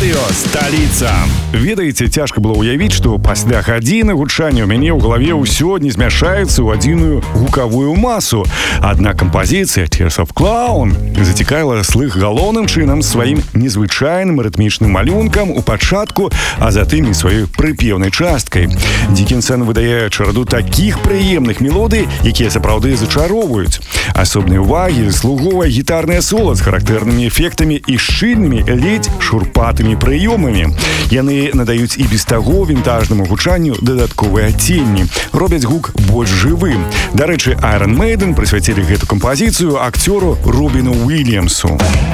Радыё «Сталіца». Ведаеце, цяжка было ўявіць, што пасля гадзіны гучання ў мяне ў галаве ўсё не змяшаецца ў адзіную гукавую масу. Аднак кампазіцыя «Tears of Clown» зацікавіла слых галоўным чынам сваім незвычайным рытмічным малюнкам у пачатку, а затым і сваёй прыпеўнай часткай. Диккенсон выдае чараду такіх прыемных мелодый, якія сапраўды зачароўваюць. Асобнай увагі заслугоўвае гітарнае соло з характэрнымі эфектамі і шчыльнымі, ледзь шурпатымі прыёмамі. Яны надаюць і без таго вінтажнаму гучанню дадатковыя адценні, робяць гук больш жывым. Дарэчы, Iron Maiden прысвяцілі гэту кампазіцыю акцёру Робіну Уільямсу.